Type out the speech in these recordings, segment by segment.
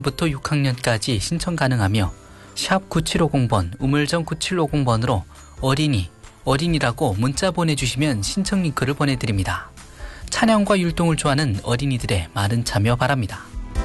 부터 6학년까지 신청 가능하며 샵 9750번 우물정 9750번으로 어린이라고 문자 보내주시면 신청 링크를 보내드립니다. 찬양과 율동을 좋아하는 어린이들의 많은 참여 바랍니다.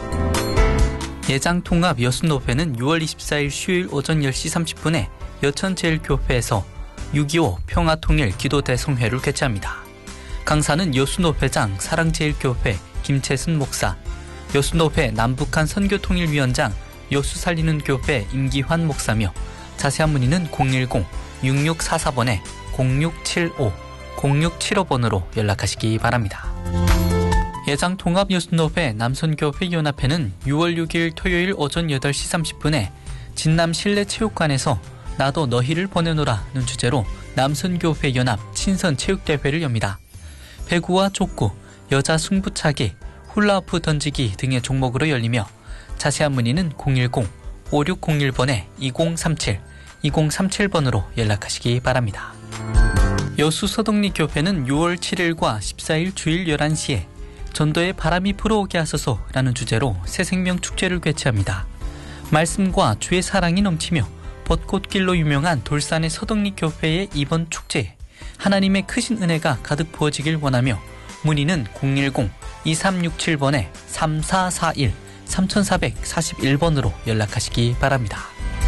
예장통합 여순노회는 6월 24일 수요일 오전 10시 30분에 여천제일교회에서 6.25 평화통일 기도대성회를 개최합니다. 강사는 여순노회장 사랑제일교회 김채순 목사, 여순노회 남북한 선교통일위원장 여수살리는교회 임기환 목사며 자세한 문의는 010-6644번에 0675, 0675번으로 연락하시기 바랍니다. 예장통합여순노회 남선교회 연합회는 6월 6일 토요일 오전 8시 30분에 진남 실내체육관에서 나도 너희를 보내노라는 주제로 남선교회 연합 친선체육대회를 엽니다. 배구와 족구, 여자 승부차기, 훌라후프 던지기 등의 종목으로 열리며 자세한 문의는 010-5601번에 2037, 2037번으로 연락하시기 바랍니다. 여수서덕리교회는 6월 7일과 14일 주일 11시에 전도에 바람이 불어오게 하소서라는 주제로 새생명 축제를 개최합니다. 말씀과 주의 사랑이 넘치며 벚꽃길로 유명한 돌산의 서덕리교회의 이번 축제에 하나님의 크신 은혜가 가득 부어지길 원하며 문의는 010-2367번에 3441, 3441번으로 연락하시기 바랍니다.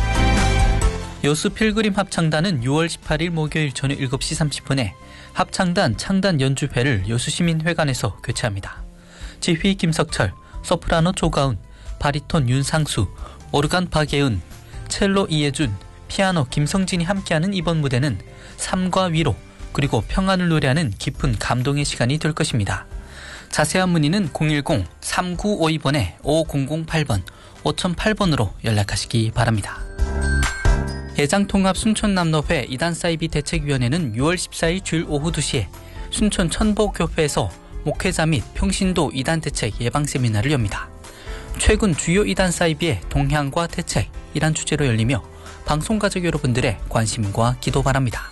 여수 필그림 합창단은 6월 18일 목요일 저녁 7시 30분에 합창단 창단 연주회를 여수시민회관에서 개최합니다. 지휘 김석철, 소프라노 조가운, 바리톤 윤상수, 오르간 박예은, 첼로 이예준, 피아노 김성진이 함께하는 이번 무대는 삶과 위로 그리고 평안을 노래하는 깊은 감동의 시간이 될 것입니다. 자세한 문의는 010-3952번에 5008번, 5008번으로 연락하시기 바랍니다. 예장통합 순천남로회 이단사이비 대책위원회는 6월 14일 주일 오후 2시에 순천 천보교회에서 목회자 및 평신도 이단대책 예방세미나를 엽니다. 최근 주요 이단사이비의 동향과 대책이란 주제로 열리며 방송가족 여러분들의 관심과 기도 바랍니다.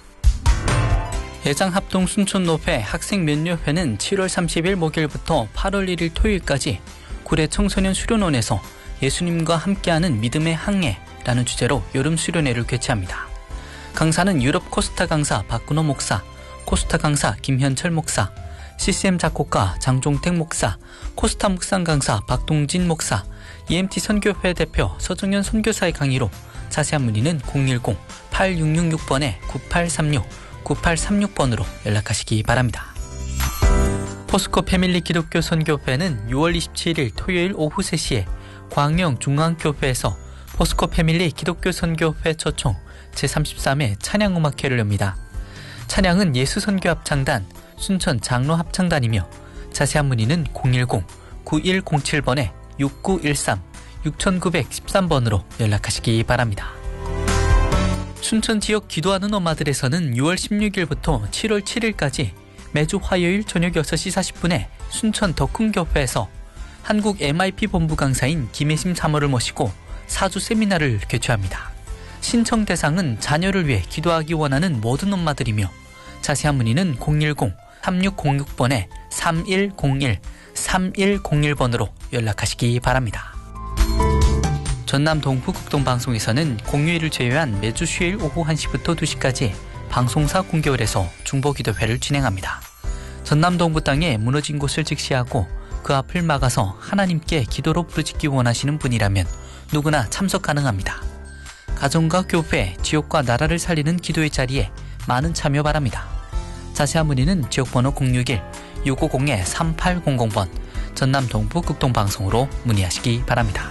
예장합동 순천노회 학생면료회는 7월 30일 목요일부터 8월 1일 토요일까지 구례 청소년 수련원에서 예수님과 함께하는 믿음의 항해라는 주제로 여름 수련회를 개최합니다. 강사는 유럽 코스타 강사 박근호 목사, 코스타 강사 김현철 목사, CCM 작곡가 장종택 목사, 코스타 묵상 강사 박동진 목사, EMT 선교회 대표 서정현 선교사의 강의로 자세한 문의는 010-8666번에 9836, 9836번으로 연락하시기 바랍니다. 포스코 패밀리 기독교 선교회는 6월 27일 토요일 오후 3시에 광영 중앙교회에서 포스코 패밀리 기독교 선교회 초청 제33회 찬양음악회를 엽니다. 찬양은 예수선교합창단, 순천 장로합창단이며 자세한 문의는 010-9107번에 6913, 6913번으로 연락하시기 바랍니다. 순천 지역 기도하는 엄마들에서는 6월 16일부터 7월 7일까지 매주 화요일 저녁 6시 40분에 순천 덕흥교회에서 한국 MIP 본부 강사인 김혜심 사모를 모시고 4주 세미나를 개최합니다. 신청 대상은 자녀를 위해 기도하기 원하는 모든 엄마들이며 자세한 문의는 010-3606번에 3101, 3101번으로 연락하시기 바랍니다. 전남 동부극동방송에서는 공휴일을 제외한 매주 수요일 오후 1시부터 2시까지 방송사 공개월에서 중보기도회를 진행합니다. 전남 동부 땅에 무너진 곳을 직시하고 그 앞을 막아서 하나님께 기도로 부르짖기 원하시는 분이라면 누구나 참석 가능합니다. 가정과 교회, 지역과 나라를 살리는 기도의 자리에 많은 참여 바랍니다. 자세한 문의는 지역번호 061-650-3800번 전남 동부극동방송으로 문의하시기 바랍니다.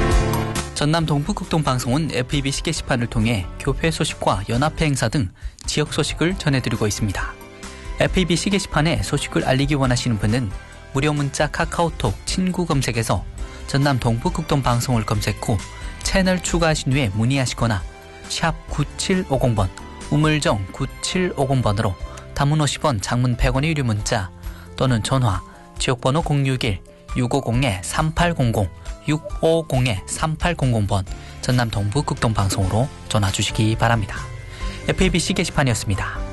전남 동부극동방송은 FEBC 게시판을 통해 교회 소식과 연합회 행사 등 지역 소식을 전해드리고 있습니다. FEBC 게시판에 소식을 알리기 원하시는 분은 무료 문자 카카오톡 친구 검색에서 전남 동부극동방송을 검색 후 채널 추가하신 후에 문의하시거나 샵 9750번 우물정 9750번으로 단문 50원 장문 100원의 유료 문자 또는 전화 지역번호 061-650-3800 650-3800번 전남 동부극동방송으로 전화 주시기 바랍니다. FEBC 게시판이었습니다.